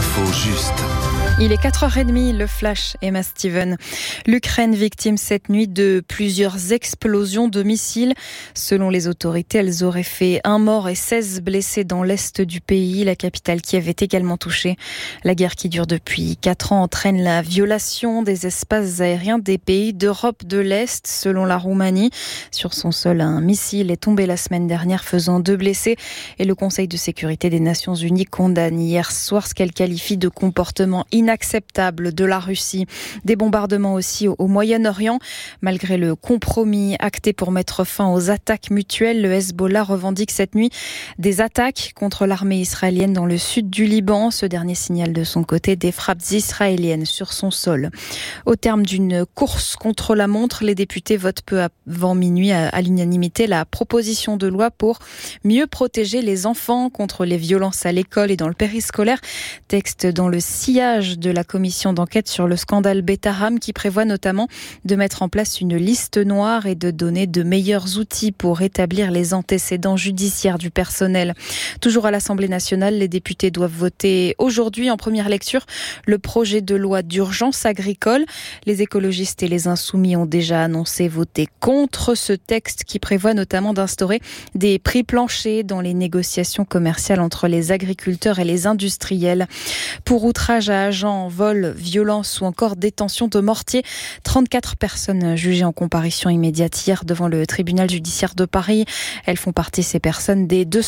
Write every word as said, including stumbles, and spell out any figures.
L'info juste. Il est quatre heures trente, le flash, Emma Steven. L'Ukraine victime cette nuit de plusieurs explosions de missiles. Selon les autorités, elles auraient fait un mort et seize blessés dans l'est du pays. La capitale Kiev est également touchée. La guerre qui dure depuis quatre ans entraîne la violation des espaces aériens des pays d'Europe de l'Est, selon la Roumanie. Sur son sol, un missile est tombé la semaine dernière, faisant deux blessés. Et le Conseil de sécurité des Nations Unies condamne hier soir ce qu'elle qualifie de comportement inacceptable de la Russie. Des bombardements aussi au Moyen-Orient. Malgré le compromis acté pour mettre fin aux attaques mutuelles, le Hezbollah revendique cette nuit des attaques contre l'armée israélienne dans le sud du Liban. Ce dernier signale de son côté des frappes israéliennes sur son sol. Au terme d'une course contre la montre, les députés votent peu avant minuit à, à l'unanimité la proposition de loi pour mieux protéger les enfants contre les violences à l'école et dans le périscolaire. Texte dans le sillage de la commission d'enquête sur le scandale Betaham qui prévoit notamment de mettre en place une liste noire et de donner de meilleurs outils pour établir les antécédents judiciaires du personnel. Toujours à l'Assemblée nationale, les députés doivent voter aujourd'hui en première lecture le projet de loi d'urgence agricole. Les écologistes et les insoumis ont déjà annoncé voter contre ce texte qui prévoit notamment d'instaurer des prix planchers dans les négociations commerciales entre les agriculteurs et les industriels. Pour outrage à agents, vol, violence ou encore détention de mortier, trente-quatre personnes jugées en comparution immédiate hier devant le tribunal judiciaire de Paris. Elles font partie, ces personnes, des deux